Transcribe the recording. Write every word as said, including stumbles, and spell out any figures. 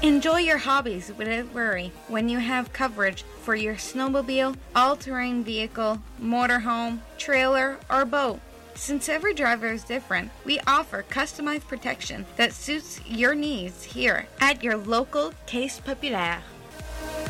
Enjoy your hobbies without worry when you have coverage for your snowmobile, all-terrain vehicle, motorhome, trailer, or boat. Since every driver is different, we offer customized protection that suits your needs here at your local Caisse Populaire.